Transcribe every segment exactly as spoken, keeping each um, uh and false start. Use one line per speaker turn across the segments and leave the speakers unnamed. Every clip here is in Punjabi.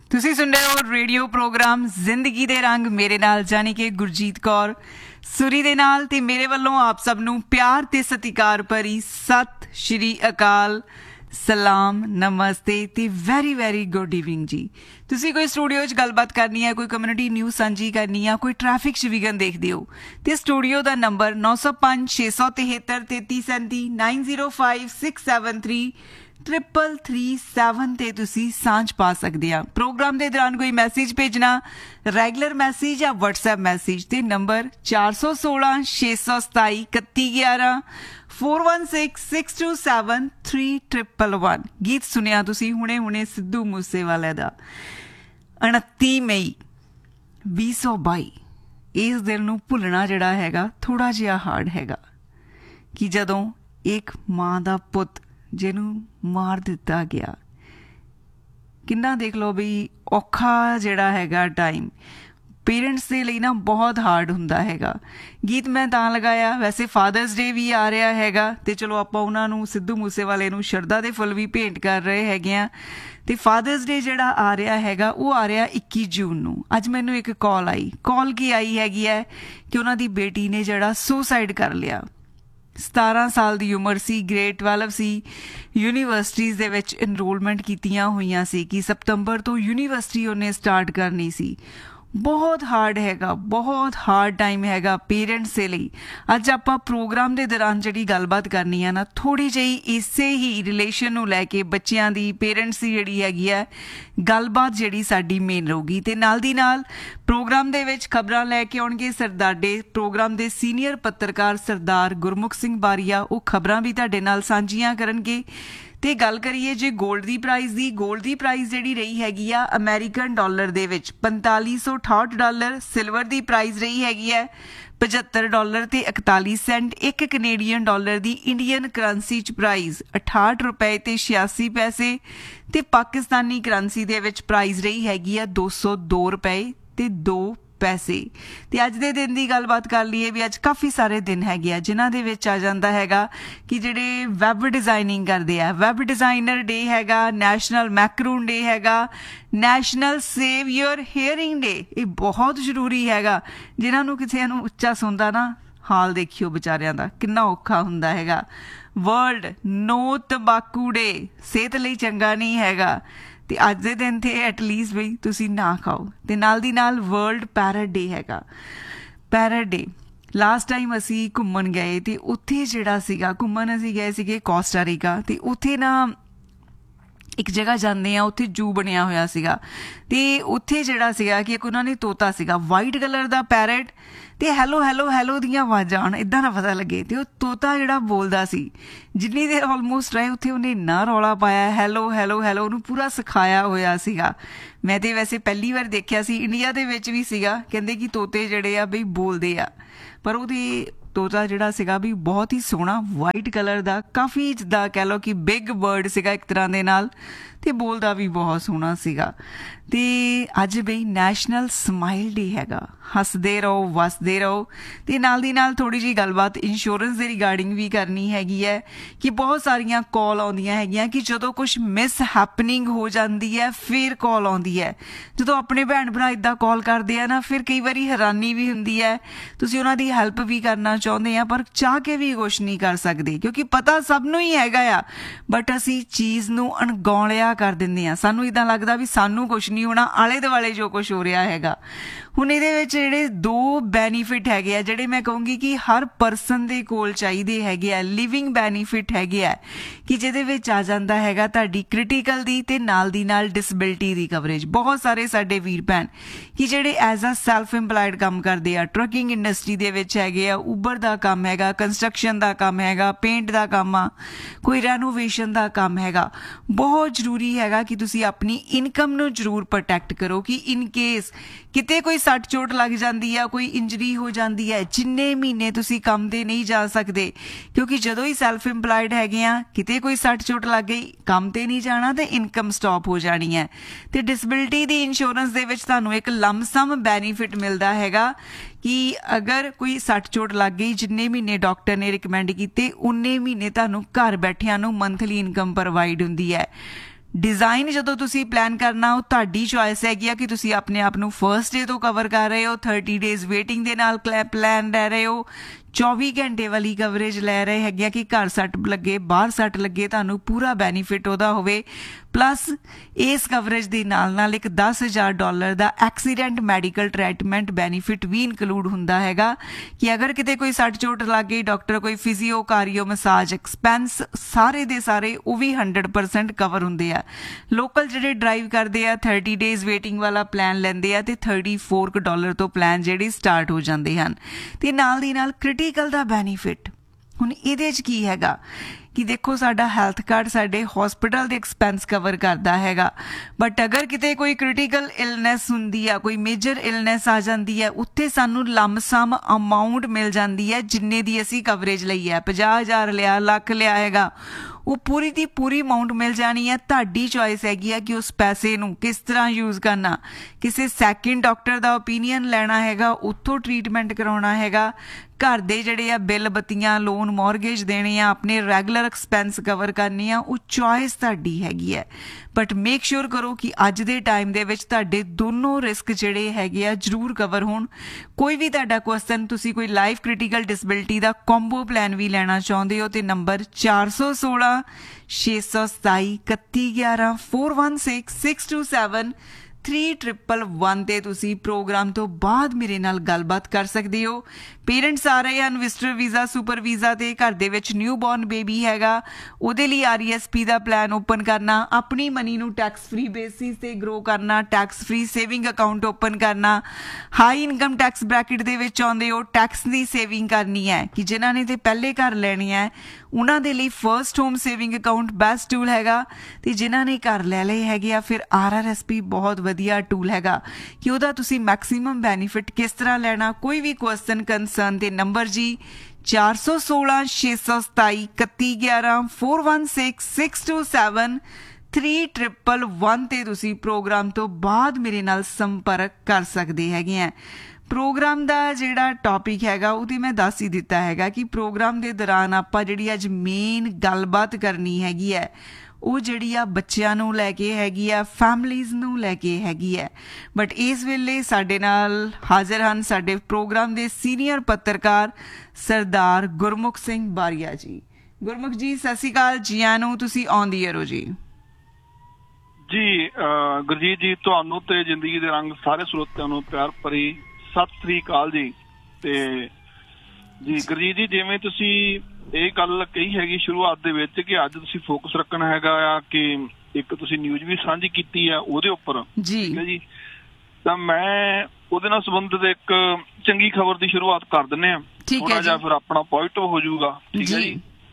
ਤੁਸੀਂ ਸੁਣ ਰਹੇ ਹੋ ਰੇਡੀਓ ਪ੍ਰੋਗਰਾਮ ਜ਼ਿੰਦਗੀ ਦੇ ਰੰਗ ਮੇਰੇ ਨਾਲ ਜਾਨੀ ਕਿ ਗੁਰਜੀਤ ਕੌਰ ਸੁਰੀ ਦੇ ਨਾਲ ਤੇ ਮੇਰੇ ਵੱਲੋਂ ਆਪ ਸਭ ਨੂੰ ਪਿਆਰ ਤੇ ਸਤਿਕਾਰ ਭਰੀ ਸਤਿ ਸ਼੍ਰੀ ਅਕਾਲ, ਸਲਾਮ, ਨਮਸਤੇ ਤੇ ਵੈਰੀ ਵੈਰੀ ਗੁੱਡ ਈਵਨਿੰਗ ਜੀ। ਤੁਸੀਂ ਕੋਈ ਸਟੂਡੀਓ 'ਚ ਗੱਲਬਾਤ ਕਰਨੀ ਹੈ, ਕੋਈ ਕਮਿਊਨਿਟੀ ਨਿਊਜ਼ ਸਾਂਝੀ ਕਰਨੀ ਹੈ, ਕੋਈ ਟ੍ਰੈਫਿਕ 'ਚ ਵਿਘਨ ਦੇਖਦੇ ਹੋ ਤੇ ਸਟੂਡੀਓ ਦਾ ਨੰਬਰ ਨੌ ਸੌ ਪੰਜ ਛੇ ਸੌ ਤਿਹੱਤਰ ਤੇਤੀ ਸੈਂਤੀ nine zero five six seven three triple three seven ते तुसी सांझ पा सकते हैं। प्रोग्राम के दौरान कोई मैसेज भेजना, रैगुलर मैसेज या व्हाट्सएप मैसेज ते नंबर चार सौ सोलह छे सौ सताई इकत्ती ग्यारह four one six six two seven three triple one. गीत सुनिया तुसी हुणे हुणे सिद्धू मूसेवाले दा उनती मई भी सौ बाई। इस दिल नूं भुलना जिहड़ा हैगा थोड़ा जिहा हार्ड हैगा कि जदों एक माँ दा पुत ਜਿਹਨੂੰ ਮਾਰ ਦਿੱਤਾ ਗਿਆ। ਕਿੰਨਾ ਦੇਖ ਲਓ ਬਈ ਔਖਾ ਜਿਹੜਾ ਹੈਗਾ ਟਾਈਮ ਪੇਰੈਂਟਸ ਦੇ ਲਈ ਨਾ ਬਹੁਤ ਹਾਰਡ ਹੁੰਦਾ ਹੈਗਾ। ਗੀਤ ਮੈਂ ਤਾਂ ਲਗਾਇਆ, ਵੈਸੇ ਫਾਦਰਸ ਡੇ ਵੀ ਆ ਰਿਹਾ ਹੈਗਾ ਤੇ ਚਲੋ ਆਪਾਂ ਉਹਨਾਂ ਨੂੰ ਸਿੱਧੂ ਮੂਸੇਵਾਲੇ ਨੂੰ ਸ਼ਰਧਾ ਦੇ ਫੁੱਲ ਵੀ ਭੇਂਟ ਕਰ ਰਹੇ ਹੈਗੇ ਆ। ਤੇ ਫਾਦਰਸ ਡੇ ਜਿਹੜਾ ਆ ਰਿਹਾ ਹੈਗਾ ਉਹ ਆ ਰਿਹਾ ਇੱਕੀ ਜੂਨ ਨੂੰ। ਅੱਜ ਮੈਨੂੰ ਇੱਕ ਕਾਲ ਆਈ। ਕਾਲ ਕੀ ਆਈ ਹੈਗੀ ਹੈ ਕਿ ਉਹਨਾਂ ਦੀ ਬੇਟੀ ਨੇ ਜਿਹੜਾ ਸੁਸਾਈਡ ਕਰ ਲਿਆ। ਸਤਾਰਾਂ ਸਾਲ ਦੀ ਉਮਰ ਸੀ, ਗ੍ਰੇਡ ਟਵੈਲਵ ਸੀ, ਯੂਨੀਵਰਸਿਟੀਜ਼ ਦੇ ਵਿੱਚ ਇਨਰੋਲਮੈਂਟ ਕੀਤੀਆਂ ਹੋਈਆਂ ਸੀ ਕਿ ਸਤੰਬਰ ਤੋਂ ਯੂਨੀਵਰਸਿਟੀ ਉਹਨੇ ਸਟਾਰਟ ਕਰਨੀ ਸੀ। ਬਹੁਤ ਹਾਰਡ ਹੈਗਾ, ਬਹੁਤ ਹਾਰਡ ਟਾਈਮ ਹੈਗਾ ਪੇਰੈਂਟਸ ਦੇ ਲਈ। ਅੱਜ ਆਪਾਂ ਪ੍ਰੋਗਰਾਮ ਦੇ ਦੌਰਾਨ ਜਿਹੜੀ ਗੱਲਬਾਤ ਕਰਨੀ ਆ ਨਾ, ਥੋੜ੍ਹੀ ਜਿਹੀ ਇਸੇ ਹੀ ਰਿਲੇਸ਼ਨ ਨੂੰ ਲੈ ਕੇ ਬੱਚਿਆਂ ਦੀ, ਪੇਰੈਂਟਸ ਦੀ ਜਿਹੜੀ ਹੈਗੀ ਹੈ ਗੱਲਬਾਤ ਜਿਹੜੀ ਸਾਡੀ ਮੇਨ ਰਹੂਗੀ। ਤੇ ਨਾਲ ਦੀ ਨਾਲ ਪ੍ਰੋਗਰਾਮ ਦੇ ਵਿੱਚ ਖਬਰਾਂ ਲੈ ਕੇ ਆਉਣਗੇ ਸਰਦਾਡੇ ਪ੍ਰੋਗਰਾਮ ਦੇ ਸੀਨੀਅਰ ਪੱਤਰਕਾਰ ਸਰਦਾਰ ਗੁਰਮੁਖ ਸਿੰਘ ਬਾਰੀਆ। ਉਹ ਖਬਰਾਂ ਵੀ ਤੁਹਾਡੇ ਨਾਲ ਸਾਂਝੀਆਂ ਕਰਨਗੇ। ਤੇ ਗੱਲ ਕਰੀਏ ਜੇ ਗੋਲਡ ਦੀ ਪ੍ਰਾਈਸ ਦੀ, ਗੋਲਡ ਦੀ ਪ੍ਰਾਈਸ ਜਿਹੜੀ ਰਹੀ ਹੈਗੀ ਆ ਅਮਰੀਕਨ ਡਾਲਰ ਦੇ ਵਿੱਚ ਪੰਤਾਲੀ ਸੌ ਅਠਾਹਠ ਡਾਲਰ। ਸਿਲਵਰ ਦੀ ਪ੍ਰਾਈਸ ਰਹੀ ਹੈਗੀ ਹੈ ਪਝੱਤਰ ਡਾਲਰ ਤੇ ਇਕਤਾਲੀ ਸੈਂਟ। ਇੱਕ ਕੈਨੇਡੀਅਨ ਡਾਲਰ ਦੀ ਇੰਡੀਅਨ ਕਰੰਸੀ 'ਚ ਪ੍ਰਾਈਸ ਅਠਾਹਠ ਰੁਪਏ ਤੇ ਛਿਆਸੀ ਪੈਸੇ। ਤੇ ਪਾਕਿਸਤਾਨੀ ਕਰੰਸੀ ਦੇ ਵਿੱਚ ਪ੍ਰਾਈਸ ਰਹੀ ਹੈਗੀ ਆ ਦੋ ਸੌ ਦੋ ਰੁਪਏ ਤੇ ਦੋ ਪੈਸੇ। ਤੇ ਅੱਜ ਦੇ ਦਿਨ ਦੀ ਗੱਲਬਾਤ ਕਰ ਲਈਏ ਵੀ ਅੱਜ ਕਾਫੀ ਸਾਰੇ ਦਿਨ ਹੈਗੇ ਆ ਜਿਨ੍ਹਾਂ ਦੇ ਵਿੱਚ ਆ ਜਾਂਦਾ ਹੈਗਾ ਕਿ ਜਿਹੜੇ ਵੈਬ ਡਿਜ਼ਾਈਨਿੰਗ ਕਰਦੇ ਆ। ਵੈਬ ਡਿਜ਼ਾਈਨਰ ਡੇ ਹੈਗਾ, ਨੈਸ਼ਨਲ ਮੈਕਰੂਨ ਡੇ ਹੈਗਾ, ਨੈਸ਼ਨਲ ਸੇਵ ਯੂਅਰ ਹੀਅਰਿੰਗ ਡੇ। ਇਹ ਬਹੁਤ ਜ਼ਰੂਰੀ ਹੈਗਾ। ਜਿਨ੍ਹਾਂ ਨੂੰ ਕਿਸੇ ਨੂੰ ਉੱਚਾ ਸੁਣਦਾ ਨਾ, ਹਾਲ ਦੇਖਿਓ ਵਿਚਾਰਿਆਂ ਦਾ ਕਿੰਨਾ ਔਖਾ ਹੁੰਦਾ ਹੈਗਾ। ਵਰਲਡ ਨੋ ਤੰਬਾਕੂ ਡੇ, ਸਿਹਤ ਲਈ ਚੰਗਾ ਨਹੀਂ ਹੈਗਾ ਤੇ ਅੱਜ ਦੇ ਦਿਨ ਤੇ ਐਟਲੀਸਟ ਬਈ ਤੁਸੀਂ ਨਾ ਖਾਓ। ਤੇ ਨਾਲ ਦੀ ਨਾਲ ਵਰਲਡ ਪੈਰਟ ਡੇ ਹੈਗਾ। ਪੈਰਟ ਡੇ ਲਾਸਟ ਟਾਈਮ ਅਸੀਂ ਘੁੰਮਣ ਗਏ ਤੇ ਉੱਥੇ ਜਿਹੜਾ ਸੀਗਾ ਘੁੰਮਣ ਅਸੀਂ ਗਏ ਸੀਗੇ ਕੋਸਟਾ ਰੀਕਾ। ਤੇ ਉੱਥੇ ਨਾ ਇੱਕ ਜਗ੍ਹਾ ਜਾਂਦੇ ਆ, ਉੱਥੇ ਜੂ ਬਣਿਆ ਹੋਇਆ ਸੀਗਾ ਤੇ ਉੱਥੇ ਜਿਹੜਾ ਸੀਗਾ ਕਿ ਇੱਕ ਉਹਨਾਂ ਨੇ ਤੋਤਾ ਸੀਗਾ ਵਾਈਟ ਕਲਰ ਦਾ ਪੈਰਟ। ਤੇ ਹੈਲੋ ਹੈਲੋ ਹੈਲੋ ਦੀਆਂ ਆਵਾਜ਼ਾਂ ਆਉਣ, ਇੱਦਾਂ ਨਾ ਪਤਾ ਲੱਗੇ। ਤੇ ਉਹ ਤੋਤਾ ਜਿਹੜਾ ਬੋਲਦਾ ਸੀ, ਜਿੰਨੀ ਦੇਰ ਆਲਮੋਸਟ ਰਹੇ ਉੱਥੇ ਉਹਨੇ ਇੰਨਾ ਰੌਲਾ ਪਾਇਆ ਹੈਲੋ ਹੈਲੋ ਹੈਲੋ, ਉਹਨੂੰ ਪੂਰਾ ਸਿਖਾਇਆ ਹੋਇਆ ਸੀਗਾ। ਮੈਂ ਤੇ ਵੈਸੇ ਪਹਿਲੀ ਵਾਰ ਦੇਖਿਆ ਸੀ, ਇੰਡੀਆ ਦੇ ਵਿੱਚ ਵੀ ਸੀਗਾ। ਕਹਿੰਦੇ ਕਿ ਤੋਤੇ ਜਿਹੜੇ ਆ ਬਈ ਬੋਲਦੇ ਆ, ਪਰ ਉਹਦੀ ਤੋਤਾ ਜਿਹੜਾ ਸੀਗਾ ਵੀ ਬਹੁਤ ਹੀ ਸੋਹਣਾ ਵਾਈਟ ਕਲਰ ਦਾ, ਕਾਫੀ ਜਿੱਦਾਂ ਕਹਿ ਲਓ ਕਿ ਬਿਗ ਬਰਡ ਸੀਗਾ ਇੱਕ ਤਰ੍ਹਾਂ ਦੇ ਨਾਲ ਤੇ ਬੋਲਦਾ ਵੀ ਬਹੁਤ ਸੋਹਣਾ ਸੀਗਾ। ਤੇ ਅੱਜ ਬਈ ਨੈਸ਼ਨਲ ਸਮਾਈਲ ਡੇ ਹੈਗਾ। ਹੱਸਦੇ ਰਹੋ, ਵਸਦੇ ਰਹੋ। ਤੇ ਨਾਲ ਦੀ ਨਾਲ ਥੋੜ੍ਹੀ ਜਿਹੀ ਗੱਲਬਾਤ ਇੰਸ਼ੋਰੈਂਸ ਦੇ ਰਿਗਾਰਡਿੰਗ ਵੀ ਕਰਨੀ ਹੈਗੀ ਹੈ ਕਿ ਬਹੁਤ ਸਾਰੀਆਂ ਕਾਲ ਆਉਂਦੀਆਂ ਹੈਗੀਆਂ ਕਿ ਜਦੋਂ ਕੁਛ ਮਿਸ ਹੈਪਨਿੰਗ ਹੋ ਜਾਂਦੀ ਹੈ ਫਿਰ ਕਾਲ ਆਉਂਦੀ ਹੈ। ਜਦੋਂ ਆਪਣੇ ਭੈਣ ਭਰਾ ਇੱਦਾਂ ਕਾਲ ਕਰਦੇ ਆ ਨਾ, ਫਿਰ ਕਈ ਵਾਰੀ ਹੈਰਾਨੀ ਵੀ ਹੁੰਦੀ ਹੈ। ਤੁਸੀਂ ਉਹਨਾਂ ਦੀ ਹੈਲਪ ਵੀ ਕਰਨਾ ਚਾਹੁੰਦੇ ਆ ਪਰ ਚਾਹ ਕੇ ਵੀ ਕੁਛ ਨਹੀਂ ਕਰ ਸਕਦੇ ਕਿਉਂਕਿ ਪਤਾ ਸਭ ਨੂੰ ਹੀ ਹੈਗਾ ਆ, ਬਟ ਅਸੀਂ ਚੀਜ਼ ਨੂੰ ਅਣਗੌਲਿਆ ਕਰ ਦਿੰਦੇ ਆ। ਸਾਨੂੰ ਇੱਦਾਂ ਲੱਗਦਾ ਵੀ ਸਾਨੂੰ ਕੁਛ ਨਹੀਂ ਹੋਣਾ, ਆਲੇ ਦੁਆਲੇ ਜੋ ਕੁਛ ਹੋ ਰਿਹਾ ਹੈਗਾ। ਹੁਣ ਇਹਦੇ ਵਿੱਚ ਜਿਹੜੇ ਦੋ ਬੈਨੀਫਿਟ ਹੈਗੇ ਆ ਜਿਹੜੇ ਮੈਂ ਕਹੂੰਗੀ ਕਿ ਹਰ ਪਰਸਨ ਦੇ ਕੋਲ ਚਾਹੀਦੇ ਹੈਗੇ ਆ, ਲਿਵਿੰਗ ਬੈਨੀਫਿਟ ਹੈਗੇ ਆ ਕਿ ਜਿਹਦੇ ਵਿੱਚ ਆ ਜਾਂਦਾ ਹੈਗਾ ਤੁਹਾਡੀ ਕ੍ਰਿਟੀਕਲ ਦੀ ਤੇ ਨਾਲ ਦੀ ਨਾਲ ਡਿਸੇਬਿਲਿਟੀ ਦੀ ਕਵਰੇਜ। ਬਹੁਤ ਸਾਰੇ ਸਾਡੇ ਵੀਰ ਭੈਣ ਕਿ ਜਿਹੜੇ ਐਜ਼ ਅ ਸੈਲਫ ਇੰਪਲਾਇਡ ਕੰਮ ਕਰਦੇ ਆ, ਟਰੱਕਿੰਗ ਇੰਡਸਟਰੀ ਦੇ ਵਿੱਚ ਹੈਗੇ ਆ, ਉਬਰ ਦਾ ਕੰਮ ਹੈਗਾ, ਕੰਸਟਰਕਸ਼ਨ ਦਾ ਕੰਮ ਹੈਗਾ, ਪੇਂਟ ਦਾ ਕੰਮ ਆ, ਕੋਈ ਰੈਨੋਵੇਸ਼ਨ ਦਾ ਕੰਮ ਹੈਗਾ। ਬਹੁਤ ਜ਼ਰੂਰੀ ਹੈਗਾ ਕਿ ਤੁਸੀਂ ਆਪਣੀ ਇਨਕਮ ਨੂੰ ਜ਼ਰੂਰ ਪ੍ਰੋਟੈਕਟ ਕਰੋ ਕਿ ਇਨ ਕੇਸ ਕਿਤੇ ਕੋਈ ਸੱਟ ਚੋਟ ਲੱਗ ਜਾਂਦੀ ਆ, ਕੋਈ ਇੰਜਰੀ ਹੋ ਜਾਂਦੀ ਹੈ, ਜਿੰਨੇ ਮਹੀਨੇ ਤੁਸੀਂ ਕੰਮ ਤੇ ਨਹੀਂ ਜਾ ਸਕਦੇ ਕਿਉਂਕਿ ਜਦੋਂ ਹੀ ਸੈਲਫ ਇੰਪਲਾਇਡ ਹੈਗੇ ਆ, ਕਿਤੇ ਕੋਈ ਸੱਟ ਚੋਟ ਲੱਗ ਗਈ, ਕੰਮ ਤੇ ਨਹੀਂ ਜਾਣਾ ਤੇ ਇਨਕਮ ਸਟਾਪ ਹੋ ਜਾਣੀ ਹੈ। ਤੇ ਡਿਸੇਬਿਲਿਟੀ ਦੀ ਇੰਸ਼ੋਰੈਂਸ ਦੇ ਵਿੱਚ ਤੁਹਾਨੂੰ ਇੱਕ ਲੰਮਸਮ ਬੈਨੀਫਿਟ ਮਿਲਦਾ ਹੈਗਾ ਕਿ ਅਗਰ ਕੋਈ ਸੱਟ ਚੋਟ ਲੱਗ ਗਈ, ਜਿੰਨੇ ਮਹੀਨੇ ਡਾਕਟਰ ਨੇ ਰਿਕਮੈਂਡ ਕੀਤੇ ਉਨੇ ਮਹੀਨੇ ਤੁਹਾਨੂੰ ਘਰ ਬੈਠਿਆਂ ਨੂੰ ਮੰਥਲੀ ਇਨਕਮ ਪ੍ਰੋਵਾਈਡ ਹੁੰਦੀ ਹੈ। डिज़ाइन जो तुसी प्लान करना वो तुहाडी चॉइस हैगी कि तुसी अपने आप नूं फर्स्ट डे तो कवर कर रहे हो, थर्टी डेज़ वेटिंग दे नाल प्लान लै रहे हो, चौबी घंटे वाली कवरेज लै रहे हैगे कि घर सट लगे बाहर सट लगे तुहानूं पूरा बैनीफिट उहदा होवे। प्लस इस कवरेज दे नाल नाल एक दस हज़ार डॉलर का एक्सीडेंट मैडिकल ट्रीटमेंट बैनीफिट भी इनकलूड हुंदा हैगा कि अगर किते कोई सट चोट लग गई, डॉक्टर कोई फिजियो कारियो मसाज एक्सपेंस सारे दे सारे वो भी हंड्रड परसेंट कवर हुंदे आ। लोकल जिहड़े ड्राइव करते हैं थर्टी डेज़ वेटिंग वाला प्लान लेंदे आ ते थर्टी फोर डॉलर तो प्लान जिहड़े स्टार्ट हो जाते हैं। ते नाल दी नाल क्रिटिकल दा बैनीफिट हुण इहदे च की हैगा कि देखो साडा हैल्थ कार्ड साडे हॉस्पिटल दे एक्सपेंस कवर करता हैगा, बट अगर किते कोई क्रिटिकल इलनैस हुंदी है, कोई मेजर इलनैस आ जाती है, उत्थे सानू लमसम अमाउंट मिल जाती है जिन्ने दी असी कवरेज लई है। पचास हज़ार लिया, लख लिया हैगा, वो पूरी दी पूरी अमाउंट मिल जानी है। तुहाडी चॉइस हैगी है कि उस पैसे नूं किस तरह यूज़ करना, किसी सैकेंड डॉक्टर का ओपीनियन लेना हैगा, उत्थों ट्रीटमेंट कराउणा हैगा, घर दे जिहड़े आ बिल बत्तियां लोन मॉर्गेज देने आ, अपने रैगूलर एक्सपेंस कवर करने आ, वो चॉइस तुहाडी हैगी है। बट मेक श्योर करो कि अज दे टाइम दे विच तुहाडे दोनों रिस्क जिहड़े हैगे आ जरूर कवर होण। कोई भी तुहाडा क्वेश्चन तुसी कोई लाइफ क्रिटिकल डिसबिलिटी का कॉम्बो प्लान भी लेना चाहुंदे हो ते नंबर चार सौ सोलह छे सौ सताई इकत्ती ग्यारह four one six six two seven three triple one ते तुसी प्रोग्राम तो बाद मेरे नाल गलबात कर सकते हो। पेरेंट्स आ रहे हैं विजिटर वीज़ा सुपर वीज़ा ते घर दे विच न्यू बॉर्न बेबी हैगा, उहदे लई आर ई एस पी का प्लान ओपन करना, अपनी मनी नूं टैक्स फ्री बेसिस ते ग्रो करना, tax free saving account open करना, हाई इनकम टैक्स ब्रैकेट दे विच आउंदे हो, टैक्स दी सेविंग करनी है कि जिन्हां ने ते पहले घर लैने है उन्हां दे लई first home saving account best tool हैगा, ते जिन्हां ने घर लै लए हैगे आ फिर आर आर एस पी बहुत वधिया टूल हैगा कि उहदा तुसी मैक्सीमम बैनीफिट किस तरह लेना। कोई भी क्वेश्चन कंसर्न ते नंबर जी चार सौ सोलह छे सौ सताई इकत्ती ग्यारह four one six six two seven three triple one ते तुसी प्रोग्राम तो बाद मेरे नाल संपर्क कर सकते हैगे हैं। प्रोग्राम का जिहड़ा टॉपिक हैगा वो मैं दस ही दिता हैगा कि प्रोग्राम के दौरान आपां जिहड़ी अज मेन गलबात करनी हैगी है वो जिहड़ी आ बच्चिआं नूं लैके हैगी आ, फैमिलीज़ नूं लैके हैगी है। बट इस वेले साडे नाल हाज़र हन साडे प्रोग्राम के सीनियर पत्रकार सरदार गुरमुख सिंह बारिया जी। गुरमुख जी सत श्री अकाल, जी आयां नूं, तुसीं ऑन दी एयर हो जी।
जी गुरजीत जी, तुहानूं ते जिंदगी दे रंग सारे श्रोतिਆਂ ਨੂੰ प्यार भरी सत श्री अकाल जी। ते जी गुरजीत जी, जिवें तुसीं ਇਹ ਗੱਲ ਕਹੀ ਹੈਗੀ ਸ਼ੁਰੂਆਤ ਦੇ ਵਿੱਚ ਕਿ ਅੱਜ ਤੁਸੀਂ ਫੋਕਸ ਰੱਖਣਾ ਹੈਗਾ ਆ ਕਿ ਇੱਕ ਤੁਸੀਂ ਨਿਊਜ਼ ਵੀ ਸਾਂਝੀ ਕੀਤੀ ਆ ਉਹਦੇ ਉੱਪਰ, ਠੀਕ ਹੈ ਜੀ। ਤਾਂ ਮੈਂ ਉਹਦੇ ਨਾਲ ਸੰਬੰਧਿਤ ਇੱਕ ਚੰਗੀ ਖਬਰ ਦੀ ਸ਼ੁਰੂਆਤ ਕਰ ਦਿੰਨੇ ਆ, ਥੋੜਾ ਜਿਹਾ ਫਿਰ ਆਪਣਾ ਪੋਜ਼ਿਟਿਵ ਹੋ ਜਾਊਗਾ, ਠੀਕ ਹੈ ਜੀ।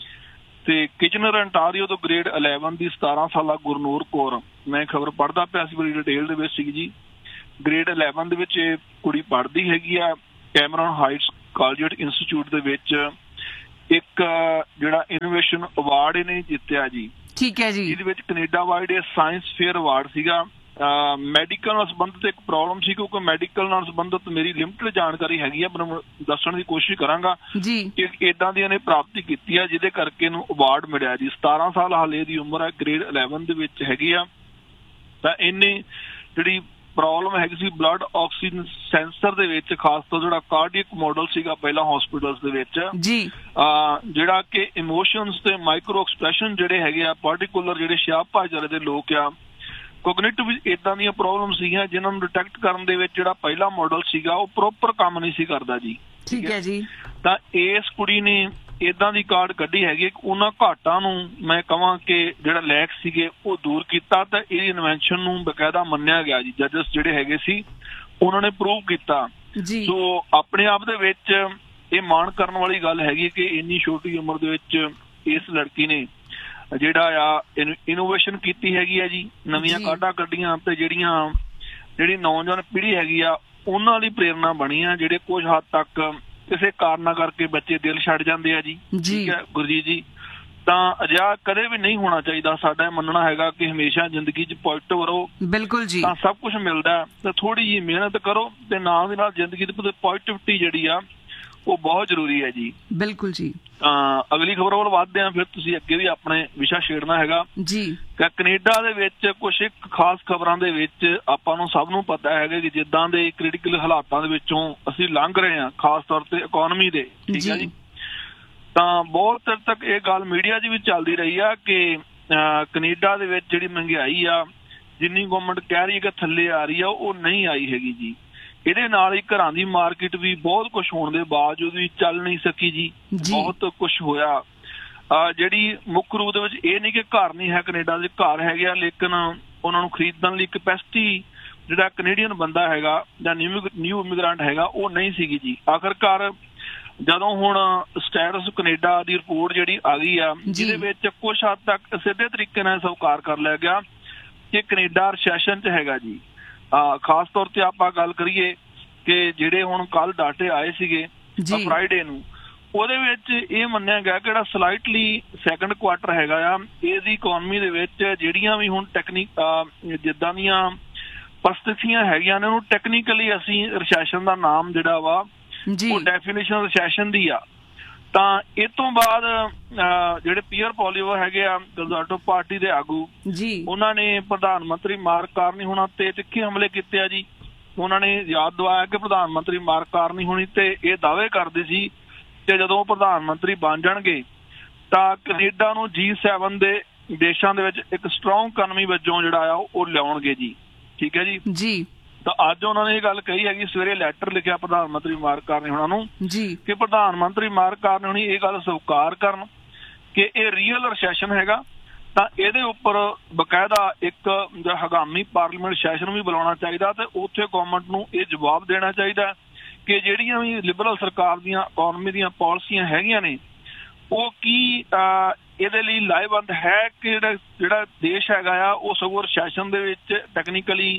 ਤੇ ਕਿਚਨਰ ਅੰਟਾਰੀਓ ਤੋਂ ਗ੍ਰੇਡ ਇਲੈਵਨ ਦੀ ਸਤਾਰਾਂ ਸਾਲਾ ਗੁਰਨੂਰ ਕੌਰ, ਮੈਂ ਖਬਰ ਪੜ੍ਹਦਾ ਪਿਆ ਸੀ, ਬੜੀ ਡਿਟੇਲ ਦੇ ਵਿੱਚ ਸੀਗੀ ਜੀ। ਗ੍ਰੇਡ ਇਲੈਵਨ ਦੇ ਵਿੱਚ ਇਹ ਕੁੜੀ ਪੜ੍ਹਦੀ ਹੈਗੀ ਆ ਕੈਮਰਨ ਹਾਈਟਸ ਕਾਲਜੇਟ ਇੰਸਟੀਚਿਊਟ ਦੇ ਵਿੱਚ। ਇੱਕ ਜਿਹੜਾ ਇਨੋਵੇਸ਼ਨ ਅਵਾਰਡ ਇਹਨੇ ਜਿੱਤਿਆ ਜੀ, ਠੀਕ ਹੈ ਜੀ। ਇਹਦੇ ਵਿੱਚ ਕੈਨੇਡਾ ਵਾਈਡ ਇਹ ਸਾਇੰਸ ਫੇਅਰ ਅਵਾਰਡ ਸੀਗਾ। ਮੈਡੀਕਲ ਨਾਲ ਸੰਬੰਧਿਤ ਇੱਕ ਪ੍ਰੋਬਲਮ ਸੀ, ਕਿਉਂਕਿ ਮੈਡੀਕਲ ਨਾਲ ਸੰਬੰਧਿਤ ਮੇਰੀ ਲਿਮਟਿਡ ਜਾਣਕਾਰੀ ਹੈਗੀ ਆ, ਪਰ ਦੱਸਣ ਦੀ ਕੋਸ਼ਿਸ਼ ਕਰਾਂਗਾ ਕਿ ਏਦਾਂ ਦੀ ਇਹਨੇ ਪ੍ਰਾਪਤੀ ਕੀਤੀ ਆ ਜਿਹਦੇ ਕਰਕੇ ਇਹਨੂੰ ਅਵਾਰਡ ਮਿਲਿਆ ਜੀ। ਸਤਾਰਾਂ ਸਾਲ ਹਾਲੇ ਦੀ ਉਮਰ ਹੈ, ਗ੍ਰੇਡ ਇਲੈਵਨ ਦੇ ਵਿੱਚ ਹੈਗੀ ਆ। ਤਾਂ ਇਹਨੇ ਜਿਹੜੀ ਪ੍ਰੋਬਲਮ ਹੈਗੀ ਸੀ ਬਲੱਡ ਆਕਸੀਜਨ ਸੈਂਸਰ ਦੇ ਵਿੱਚ, ਖਾਸ ਤੌਰ ਜਿਹੜਾ ਕਾਰਡੀਅਕ ਮਾਡਲ ਸੀਗਾ ਪਹਿਲਾਂ ਹਸਪੀਟਲਸ ਦੇ ਵਿੱਚ ਜੀ, ਜਿਹੜਾ ਕਿ ਇਮੋਸ਼ਨਸ ਤੇ ਮਾਈਕਰੋ ਐਕਸਪ੍ਰੈਸ਼ਨ ਜਿਹੜੇ ਹੈਗੇ ਆ, ਪਾਰਟੀਕੂਲਰ ਜਿਹੜੇ ਸ਼ਾਪ ਭਾਈਚਾਰੇ ਦੇ ਲੋਕ ਆ, ਕੋਗਨੀਟਿਵ ਏਦਾਂ ਦੀਆਂ ਪ੍ਰੋਬਲਮ ਸੀਗੀਆਂ ਜਿਨ੍ਹਾਂ ਨੂੰ ਡਿਟੈਕਟ ਕਰਨ ਦੇ ਵਿੱਚ ਜਿਹੜਾ ਪਹਿਲਾ ਮਾਡਲ ਸੀਗਾ ਉਹ ਪ੍ਰੋਪਰ ਕੰਮ ਨਹੀਂ ਸੀ ਕਰਦਾ ਜੀ, ਠੀਕ ਹੈ ਜੀ। ਤਾਂ ਇਸ ਕੁੜੀ ਨੇ ਏਦਾਂ ਦੀ ਕਾਰਡ ਕੱਢੀ ਹੈਗੀ, ਉਹਨਾਂ ਘਾਟਾਂ ਨੂੰ ਮੈਂ ਕਹਾਂ ਕਿ ਜਿਹੜਾ ਲੈਕ ਸੀਗੇ ਉਹ ਦੂਰ ਕੀਤਾ ਤੇ ਇਹਦੀ ਇਨਵੈਂਸ਼ਨ ਨੂੰ ਬਕਾਇਦਾ ਮੰਨਿਆ ਗਿਆ ਜੀ। ਜੱਜਸ ਜਿਹੜੇ ਹੈਗੇ ਸੀ ਉਹਨਾਂ ਨੇ ਪ੍ਰੂਵ ਕੀਤਾ। ਸੋ ਆਪਣੇ ਆਪ ਦੇ ਵਿੱਚ ਇਹ ਮਾਣ ਕਰਨ ਵਾਲੀ ਗੱਲ ਹੈਗੀ ਕਿ ਇੰਨੀ ਛੋਟੀ ਉਮਰ ਦੇ ਵਿੱਚ ਇਸ ਲੜਕੀ ਨੇ ਜਿਹੜਾ ਆ ਇਨੋਵੇਸ਼ਨ ਕੀਤੀ ਹੈਗੀ ਆ ਜੀ, ਨਵੀਆਂ ਕਾਢਾਂ ਕੱਢੀਆਂ ਤੇ ਜਿਹੜੀਆਂ ਜਿਹੜੀ ਨੌਜਵਾਨ ਪੀੜ੍ਹੀ ਹੈਗੀ ਆ ਉਹਨਾਂ ਲਈ ਪ੍ਰੇਰਨਾ ਬਣੀ ਆ, ਜਿਹੜੇ ਕੁਝ ਹੱਦ ਤੱਕ ਕਿਸੇ ਕਾਰਨਾਂ ਕਰਕੇ ਬੱਚੇ ਦਿਲ ਛੱਡ ਜਾਂਦੇ ਆ ਜੀ, ਠੀਕ ਹੈ ਗੁਰਜੀਤ ਜੀ। ਤਾਂ ਅਜਿਹਾ ਕਦੇ ਵੀ ਨਹੀਂ ਹੋਣਾ ਚਾਹੀਦਾ। ਸਾਡਾ ਮੰਨਣਾ ਹੈਗਾ ਕਿ ਹਮੇਸ਼ਾ ਜ਼ਿੰਦਗੀ 'ਚ ਪੋਜ਼ਿਟਿਵ ਰਹੋ, ਬਿਲਕੁਲ ਜੀ, ਤਾਂ ਸਭ ਕੁਛ ਮਿਲਦਾ। ਤੇ ਥੋੜੀ ਜਿਹੀ ਮਿਹਨਤ ਕਰੋ ਤੇ ਨਾਲ ਦੀ ਨਾਲ ਜ਼ਿੰਦਗੀ ਦੇ ਪੋਜ਼ਿਟਿਵਿਟੀ ਜਿਹੜੀ ਆ ਉਹ ਬਹੁਤ ਜ਼ਰੂਰੀ ਹੈ ਜੀ।
ਬਿਲਕੁਲ ਜੀ।
ਤਾਂ ਅਗਲੀ ਖਬਰ ਵੱਲ ਵੱਧਦੇ ਹਾਂ, ਫਿਰ ਤੁਸੀਂ ਅੱਗੇ ਵੀ ਆਪਣੇ ਵਿਸ਼ਾ ਛੇੜਨਾ ਹੈਗਾ
ਜੀ।
ਕਿ ਕੈਨੇਡਾ ਦੇ ਵਿੱਚ ਕੁਛ ਇੱਕ ਖਾਸ ਖਬਰਾਂ ਦੇ ਵਿੱਚ ਆਪਾਂ ਨੂੰ ਸਭ ਨੂੰ ਪਤਾ ਹੈਗਾ ਕਿ ਜਿੱਦਾਂ ਦੇ ਕ੍ਰਿਟੀਕਲ ਹਾਲਾਤਾਂ ਦੇ ਵਿੱਚੋਂ ਅਸੀਂ ਲੰਘ ਰਹੇ ਹਾਂ, ਖਾਸ ਤੌਰ ਤੇ ਇਕੋਨਮੀ ਦੇ, ਠੀਕ ਹੈ ਜੀ। ਤਾਂ ਬਹੁਤ ਚਿਰ ਤੱਕ ਇਹ ਗੱਲ ਮੀਡੀਆ 'ਚ ਵੀ ਚੱਲਦੀ ਰਹੀ ਆ ਕਿ ਕੈਨੇਡਾ ਦੇ ਵਿੱਚ ਜਿਹੜੀ ਮਹਿੰਗਾਈ ਆ, ਜਿੰਨੀ ਗੌਰਮੈਂਟ ਕਹਿ ਰਹੀ ਹੈ ਕਿ ਥੱਲੇ ਆ ਰਹੀ ਆ, ਉਹ ਨਹੀਂ ਆਈ ਹੈਗੀ ਜੀ। ਇਹਦੇ ਨਾਲ ਹੀ ਘਰਾਂ ਦੀ ਮਾਰਕੀਟ ਵੀ ਬਹੁਤ ਕੁਛ ਹੋਣ ਦੇ ਬਾਵਜੂਦ ਵੀ ਚੱਲ ਨਹੀਂ ਸਕੀ ਜੀ, ਬਹੁਤ ਕੁਛ ਹੋਇਆ। ਜਿਹੜੀ ਮੁੱਖ ਰੂਪ ਦੇ ਵਿੱਚ ਇਹ ਨਹੀਂ ਕਿ ਘਰ ਨਹੀਂ ਹੈ ਕੈਨੇਡਾ ਦੇ, ਘਰ ਹੈਗੇ ਆ, ਲੇਕਿਨ ਉਹਨਾਂ ਨੂੰ ਖਰੀਦਣ ਲਈ ਕਪੈਸਿਟੀ ਜਿਹੜਾ ਕੈਨੇਡੀਅਨ ਬੰਦਾ ਹੈਗਾ ਜਾਂ ਨਿਊ ਨਿਊ ਇਮੀਗ੍ਰੈਂਟ ਹੈਗਾ ਉਹ ਨਹੀਂ ਸੀਗੀ ਜੀ। ਆਖਰਕਾਰ ਜਦੋਂ ਹੁਣ ਸਟੇਟਸ ਕੈਨੇਡਾ ਦੀ ਰਿਪੋਰਟ ਜਿਹੜੀ ਆ ਗਈ ਆ, ਜਿਹਦੇ ਵਿੱਚ ਕੁਛ ਹੱਦ ਤੱਕ ਸਿੱਧੇ ਤਰੀਕੇ ਨਾਲ ਸਵੀਕਾਰ ਕਰ ਲਿਆ ਗਿਆ ਕਿ ਕੈਨੇਡਾ ਰਿਸੈਸ਼ਨ 'ਚ ਹੈਗਾ ਜੀ। ਖਾਸ ਤੌਰ ਤੇ ਆਪਾਂ ਗੱਲ ਕਰੀਏ ਕਿ ਜਿਹੜੇ ਹੁਣ ਕੱਲ ਡਾਟੇ ਆਏ ਸੀਗੇ ਫਰਾਈਡੇ ਨੂੰ, ਉਹਦੇ ਵਿੱਚ ਇਹ ਮੰਨਿਆ ਗਿਆ ਕਿ ਜਿਹੜਾ ਸਲਾਈਟਲੀ ਸੈਕੰਡ ਕੁਆਟਰ ਹੈਗਾ ਆ, ਇਹਦੀ ਇਕੋਨਮੀ ਦੇ ਵਿੱਚ ਜਿਹੜੀਆਂ ਵੀ ਹੁਣ ਟੈਕਨੀਕ ਜਿੱਦਾਂ ਦੀਆਂ ਪਰਿਸਥਿਤੀਆਂ ਹੈਗੀਆਂ ਨੇ, ਉਹਨੂੰ ਟੈਕਨੀਕਲੀ ਅਸੀਂ ਰਿਸੈਸ਼ਨ ਦਾ ਨਾਮ ਜਿਹੜਾ ਵਾ ਉਹ ਡੈਫੀਨੇਸ਼ਨ ਰਿਸੈਸ਼ਨ ਦੀ ਆ। ਤਾਂ ਇਹ ਤੋਂ ਬਾਅਦ ਜਿਹੜੇ ਪੀਅਰ ਪੋਲੀਓ ਹੈਗੇ ਆ ਕੰਜ਼ਰਵੇਟਿਵ ਪਾਰਟੀ ਦੇ ਆਗੂ, ਉਹਨਾਂ ਨੇ ਪ੍ਰਧਾਨ ਮੰਤਰੀ ਮਾਰਕ ਕਾਰਨੀ ਹੋਣਾ ਤੇ ਤਿੱਖੇ ਹਮਲੇ ਕੀਤੇ ਆ ਜੀ। ਉਹਨਾਂ ਨੇ ਯਾਦ ਦਿਵਾਇਆ ਕਿ ਪ੍ਰਧਾਨ ਮੰਤਰੀ ਮਾਰਕ ਕਾਰਨੀ ਹੋਣੀ ਤੇ ਇਹ ਦਾਅਵੇ ਕਰਦੇ ਸੀ ਕਿ ਜਦੋਂ ਉਹ ਪ੍ਰਧਾਨ ਮੰਤਰੀ ਬਣ ਜਾਣਗੇ ਤਾਂ ਕੈਨੇਡਾ ਨੂੰ ਜੀ ਸੈਵਨ ਦੇ ਦੇਸ਼ਾਂ ਦੇ ਵਿੱਚ ਇੱਕ ਸਟਰੋਂਗ ਇਕਨੋਮੀ ਵਜੋਂ ਜਿਹੜਾ ਆ ਉਹ ਲਿਆਉਣਗੇ ਜੀ, ਠੀਕ ਹੈ ਜੀ ਜੀ। ਤਾਂ ਅੱਜ ਉਹਨਾਂ ਨੇ ਇਹ ਗੱਲ ਕਹੀ ਹੈਗੀ, ਸਵੇਰੇ ਲੈਟਰ ਲਿਖਿਆ ਪ੍ਰਧਾਨ ਮੰਤਰੀ ਮਾਰਕ ਕਾਰਨੀ ਹੋਣਾ ਨੂੰ ਜੀ ਕਿ ਪ੍ਰਧਾਨ ਮੰਤਰੀ ਮਾਰਕ ਕਾਰਨੀ ਹੋਣੀ ਇਹ ਗੱਲ ਸਵੀਕਾਰ ਕਰਨ ਕਿ ਇਹ ਰੀਅਲ ਰਿਸੈਸ਼ਨ ਹੈਗਾ। ਤਾਂ ਇਹਦੇ ਉੱਪਰ ਬਕਾਇਦਾ ਇੱਕ ਹੰਗਾਮੀ ਪਾਰਲੀਮੈਂਟ ਸੈਸ਼ਨ ਵੀ ਬੁਲਾਉਣਾ ਚਾਹੀਦਾ ਤੇ ਉੱਥੇ ਗੌਰਮੈਂਟ ਨੂੰ ਇਹ ਜਵਾਬ ਦੇਣਾ ਚਾਹੀਦਾ ਕਿ ਜਿਹੜੀਆਂ ਵੀ ਲਿਬਰਲ ਸਰਕਾਰ ਦੀਆਂ ਇਕੋਨਮੀ ਦੀਆਂ ਪਾਲਿਸੀਆਂ ਹੈਗੀਆਂ ਨੇ ਉਹ ਕੀ ਇਹਦੇ ਲਈ ਲਾਹੇਵੰਦ ਹੈ ਕਿ ਜਿਹੜਾ ਜਿਹੜਾ ਦੇਸ਼ ਹੈਗਾ ਆ ਉਹ ਸਗੋਂ ਰਿਸੈਸ਼ਨ ਦੇ ਵਿੱਚ ਟੈਕਨੀਕਲੀ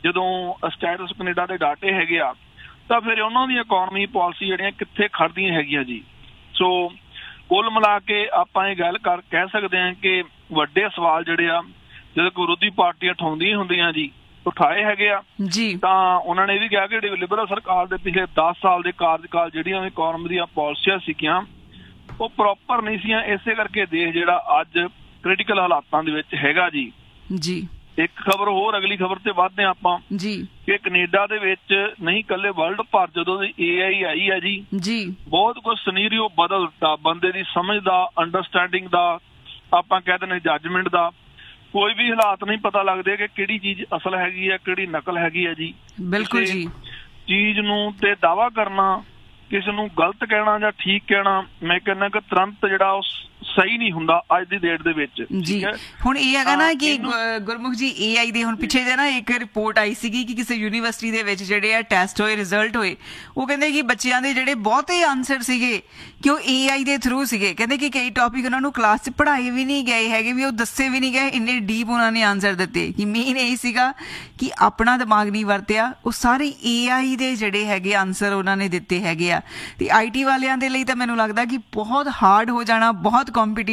ਜਦੋਂ ਸਟੇਟਸ ਕੈਨੇਡਾ ਦੇ ਡਾਟੇ ਹੈਗੇ ਆ ਤਾਂ ਫਿਰ ਉਹਨਾਂ ਦੀ ਇਕੋਨਮੀ ਪਾਲਿਸੀ ਜਿਹੜੀਆਂ ਕਿੱਥੇ ਖੜਦੀਆਂ ਹੈਗੀਆਂ ਜੀ। ਸੋ ਕੁੱਲ ਮਿਲਾ ਕੇ ਆਪਾਂ ਇਹ ਗੱਲ ਕਰ ਕਹਿ ਸਕਦੇ ਹਾਂ ਕਿ ਵੱਡੇ ਸਵਾਲ ਜਿਹੜੇ ਆ ਜਦੋਂ ਕੋਈ ਵਿਰੋਧੀ ਪਾਰਟੀਆਂ ਉਠਾਉਂਦੀਆਂ ਹੁੰਦੀਆਂ ਜੀ, ਉਠਾਏ ਹੈਗੇ ਆ ਜੀ। ਤਾਂ ਉਹਨਾਂ ਨੇ ਇਹ ਵੀ ਕਿਹਾ ਕਿ ਜਿਹੜੀ ਲਿਬਰਲ ਸਰਕਾਰ ਦੇ ਪਿਛਲੇ ਦਸ ਸਾਲ ਦੇ ਕਾਰਜਕਾਲ ਜਿਹੜੀਆਂ ਇਕੋਨਮੀ ਦੀਆਂ ਪਾਲਿਸੀਆਂ ਸੀਗੀਆਂ ਉਹ ਪ੍ਰੋਪਰ ਨਹੀਂ ਸੀਆਂ, ਇਸੇ ਕਰਕੇ ਦੇਸ਼ ਜਿਹੜਾ ਅੱਜ ਕ੍ਰਿਟੀਕਲ ਹਾਲਾਤਾਂ ਦੇ ਵਿੱਚ ਹੈਗਾ ਜੀ ਜੀ। ਇੱਕ ਖਬਰ ਹੋਰ, ਅਗਲੀ ਖਬਰ ਤੇ ਵੱਧਦੇ ਹਾਂ ਆਪਾਂ ਜੀ ਕਿ ਕੈਨੇਡਾ ਦੇ ਵਿੱਚ ਨਹੀਂ ਇਕੱਲੇ ਵਰਲਡ ਭਰ ਜਦੋਂ ਦੀ ਏ ਆਈ ਆਈ ਹੈ ਜੀ ਜੀ ਬਹੁਤ ਕੁਝ ਸਿਨੈਰੀਓ ਬਦਲ ਦਿੱਤਾ, ਬੰਦੇ ਦੀ ਸਮਝ ਦਾ, ਅੰਡਰਸਟੈਂਡਿੰਗ ਦਾ, ਆਪਾਂ ਕਹਿ ਦਿੰਦੇ ਜੱਜਮੈਂਟ ਦਾ। ਕੋਈ ਵੀ ਹਾਲਾਤ ਨਹੀਂ ਪਤਾ ਲੱਗਦੇ ਕਿ ਕਿਹੜੀ ਚੀਜ਼ ਅਸਲ ਹੈਗੀ ਆ, ਕਿਹੜੀ ਨਕਲ ਹੈਗੀ ਆ ਜੀ। ਬਿਲਕੁਲ ਜੀ। ਚੀਜ਼ ਨੂੰ ਤੇ ਦਾਅਵਾ ਕਰਨਾ, ਕਿਸੇ ਨੂੰ ਗਲਤ ਕਹਿਣਾ ਜਾਂ ਠੀਕ ਕਹਿਣਾ, ਮੈਂ ਕਹਿੰਦਾ ਕਿ ਤੁਰੰਤ ਜਿਹੜਾ ਉਹ ਸਹੀ ਨਹੀਂ ਹੁੰਦਾ ਅੱਜ ਦੀ ਡੇਟ ਦੇ ਵਿੱਚ ਜੀ। ਹੁਣ ਇਹ ਹੈਗਾ ਨਾ ਕਿ ਗੁਰਮੁਖ ਜੀ ਏ ਆਈ ਦੇ ਹੁਣ ਪਿੱਛੇ ਜੇ ਨਾ ਇੱਕ ਰਿਪੋਰਟ ਆਈ ਸੀਗੀ ਕਿ ਕਿਸੇ ਯੂਨੀਵਰਸਿਟੀ ਦੇ ਵਿੱਚ ਜਿਹੜੇ ਆ ਟੈਸਟ ਹੋਏ, ਰਿਜ਼ਲਟ ਹੋਏ, ਉਹ ਕਹਿੰਦੇ ਕਿ ਬੱਚਿਆਂ ਦੇ ਜਿਹੜੇ ਬਹੁਤੇ ਆਨਸਰ ਸੀਗੇ ਕਿ ਉਹ ਏ ਆਈ ਦੇ ਥਰੂ ਸੀਗੇ। ਕਹਿੰਦੇ ਕਿ ਕਈ ਟੌਪਿਕ ਉਹਨਾਂ ਨੂੰ ਕਲਾਸ 'ਚ ਪੜ੍ਹਾਏ ਵੀ ਨਹੀਂ ਗਏ ਹੈਗੇ, ਵੀ ਉਹ ਦੱਸੇ ਵੀ ਨਹੀਂ ਗਏ, ਇੰਨੇ ਡੀਪ ਉਹਨਾਂ ਨੇ ਆਨਸਰ ਦਿੱਤੇ। ਕਿ ਮੇਨ ਇਹ ਸੀਗਾ ਕਿ ਆਪਣਾ ਦਿਮਾਗ ਨਹੀਂ ਵਰਤਿਆ, ਉਹ ਸਾਰੇ ਏ ਆਈ ਦੇ ਜਿਹੜੇ ਹੈਗੇ ਆਨਸਰ ਉਹਨਾਂ ਨੇ ਦਿੱਤੇ ਹੈਗੇ ਆ। ਤੇ ਆਈ ਟੀ ਵਾਲਿਆਂ ਦੇ ਲਈ ਤਾਂ ਮੈਨੂੰ ਲੱਗਦਾ ਕਿ ਬਹੁਤ ਹਾਰਡ ਹੋ ਜਾਣਾ, ਬਹੁਤ ਕੰਪੀਟੀਸ਼ਨ